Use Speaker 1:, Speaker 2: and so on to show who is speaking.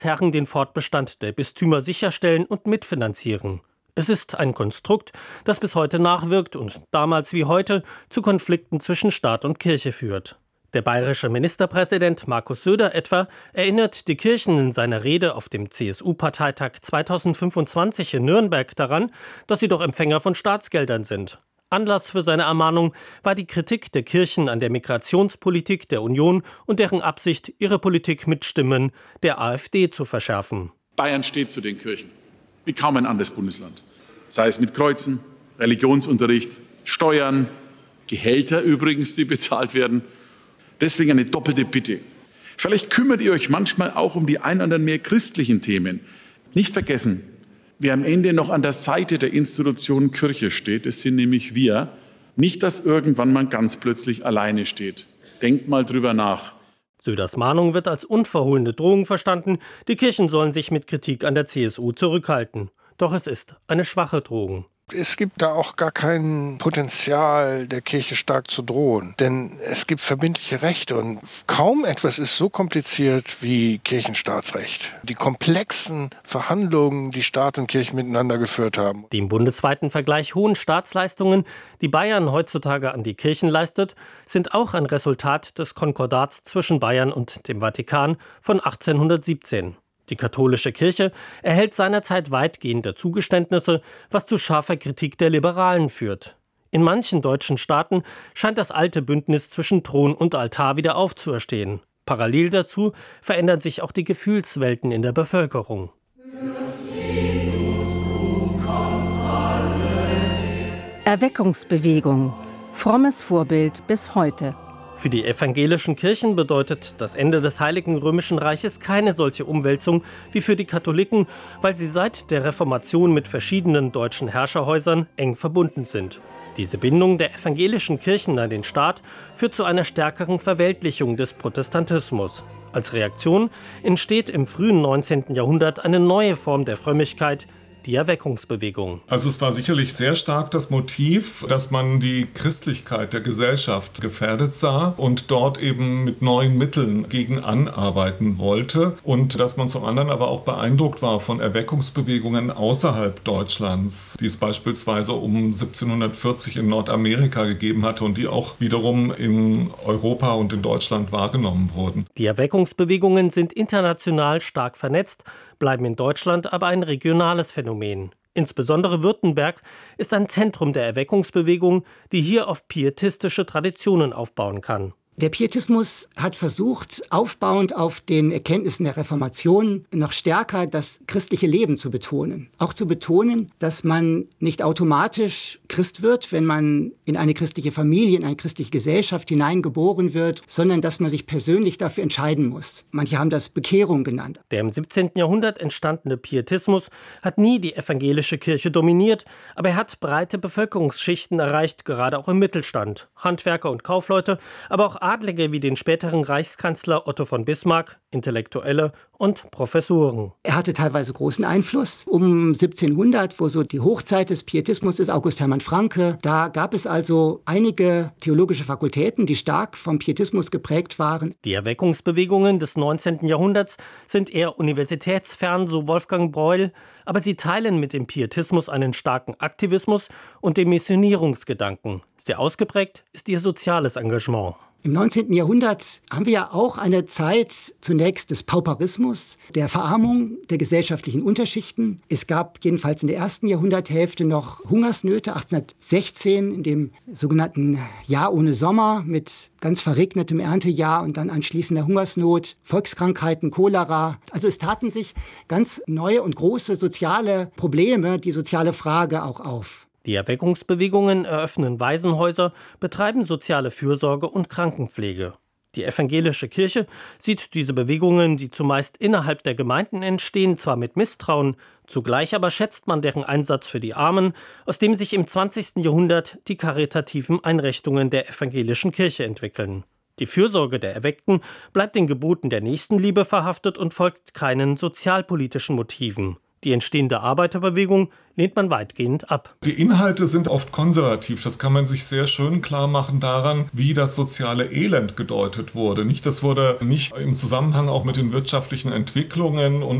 Speaker 1: Herren den Fortbestand der Bistümer sicherstellen und mitfinanzieren. Es ist ein Konstrukt, das bis heute nachwirkt und damals wie heute zu Konflikten zwischen Staat und Kirche führt. Der bayerische Ministerpräsident Markus Söder etwa erinnert die Kirchen in seiner Rede auf dem CSU-Parteitag 2025 in Nürnberg daran, dass sie doch Empfänger von Staatsgeldern sind. Anlass für seine Ermahnung war die Kritik der Kirchen an der Migrationspolitik der Union und deren Absicht, ihre Politik mit Stimmen der AfD zu verschärfen.
Speaker 2: Bayern steht zu den Kirchen, wie kaum ein anderes Bundesland. Sei es mit Kreuzen, Religionsunterricht, Steuern, Gehälter übrigens, die bezahlt werden. Deswegen eine doppelte Bitte. Vielleicht kümmert ihr euch manchmal auch um die ein oder anderen mehr christlichen Themen. Nicht vergessen, wer am Ende noch an der Seite der Institution Kirche steht, das sind nämlich wir. Nicht, dass irgendwann man ganz plötzlich alleine steht. Denkt mal drüber nach.
Speaker 1: Söders Mahnung wird als unverhohlene Drohung verstanden, die Kirchen sollen sich mit Kritik an der CSU zurückhalten. Doch es ist eine schwache Drohung.
Speaker 3: Es gibt da auch gar kein Potenzial, der Kirche stark zu drohen. Denn es gibt verbindliche Rechte und kaum etwas ist so kompliziert wie Kirchenstaatsrecht. Die komplexen Verhandlungen, die Staat und Kirche miteinander geführt haben.
Speaker 1: Die im bundesweiten Vergleich hohen Staatsleistungen, die Bayern heutzutage an die Kirchen leistet, sind auch ein Resultat des Konkordats zwischen Bayern und dem Vatikan von 1817. Die katholische Kirche erhält seinerzeit weitgehende Zugeständnisse, was zu scharfer Kritik der Liberalen führt. In manchen deutschen Staaten scheint das alte Bündnis zwischen Thron und Altar wieder aufzuerstehen. Parallel dazu verändern sich auch die Gefühlswelten in der Bevölkerung.
Speaker 4: Erweckungsbewegung. Frommes Vorbild bis heute.
Speaker 1: Für die evangelischen Kirchen bedeutet das Ende des Heiligen Römischen Reiches keine solche Umwälzung wie für die Katholiken, weil sie seit der Reformation mit verschiedenen deutschen Herrscherhäusern eng verbunden sind. Diese Bindung der evangelischen Kirchen an den Staat führt zu einer stärkeren Verweltlichung des Protestantismus. Als Reaktion entsteht im frühen 19. Jahrhundert eine neue Form der Frömmigkeit, die Erweckungsbewegung.
Speaker 5: Also es war sicherlich sehr stark das Motiv, dass man die Christlichkeit der Gesellschaft gefährdet sah und dort eben mit neuen Mitteln gegen anarbeiten wollte und dass man zum anderen aber auch beeindruckt war von Erweckungsbewegungen außerhalb Deutschlands, die es beispielsweise um 1740 in Nordamerika gegeben hatte und die auch wiederum in Europa und in Deutschland wahrgenommen wurden.
Speaker 1: Die Erweckungsbewegungen sind international stark vernetzt, bleiben in Deutschland aber ein regionales Phänomen. Insbesondere Württemberg ist ein Zentrum der Erweckungsbewegung, die hier auf pietistische Traditionen aufbauen kann.
Speaker 6: Der Pietismus hat versucht, aufbauend auf den Erkenntnissen der Reformation noch stärker das christliche Leben zu betonen. Auch zu betonen, dass man nicht automatisch Christ wird, wenn man in eine christliche Familie, in eine christliche Gesellschaft hineingeboren wird, sondern dass man sich persönlich dafür entscheiden muss. Manche haben das Bekehrung genannt.
Speaker 1: Der im 17. Jahrhundert entstandene Pietismus hat nie die evangelische Kirche dominiert, aber er hat breite Bevölkerungsschichten erreicht, gerade auch im Mittelstand. Handwerker und Kaufleute, aber auch Adlige wie den späteren Reichskanzler Otto von Bismarck, Intellektuelle und Professoren.
Speaker 6: Er hatte teilweise großen Einfluss. Um 1700, wo so die Hochzeit des Pietismus ist, August Hermann Francke, da gab es also einige theologische Fakultäten, die stark vom Pietismus geprägt waren.
Speaker 1: Die Erweckungsbewegungen des 19. Jahrhunderts sind eher universitätsfern, so Wolfgang Breuel, aber sie teilen mit dem Pietismus einen starken Aktivismus und den Missionierungsgedanken. Sehr ausgeprägt ist ihr soziales Engagement.
Speaker 6: Im 19. Jahrhundert haben wir ja auch eine Zeit zunächst des Pauperismus, der Verarmung der gesellschaftlichen Unterschichten. Es gab jedenfalls in der ersten Jahrhunderthälfte noch Hungersnöte, 1816 in dem sogenannten Jahr ohne Sommer mit ganz verregnetem Erntejahr und dann anschließender Hungersnot, Volkskrankheiten, Cholera. Also es taten sich ganz neue und große soziale Probleme, die soziale Frage auch auf.
Speaker 1: Die Erweckungsbewegungen eröffnen Waisenhäuser, betreiben soziale Fürsorge und Krankenpflege. Die evangelische Kirche sieht diese Bewegungen, die zumeist innerhalb der Gemeinden entstehen, zwar mit Misstrauen, zugleich aber schätzt man deren Einsatz für die Armen, aus dem sich im 20. Jahrhundert die karitativen Einrichtungen der evangelischen Kirche entwickeln. Die Fürsorge der Erweckten bleibt den Geboten der Nächstenliebe verhaftet und folgt keinen sozialpolitischen Motiven. Die entstehende Arbeiterbewegung lehnt man weitgehend ab.
Speaker 5: Die Inhalte sind oft konservativ. Das kann man sich sehr schön klar machen daran, wie das soziale Elend gedeutet wurde. Das wurde nicht im Zusammenhang auch mit den wirtschaftlichen Entwicklungen und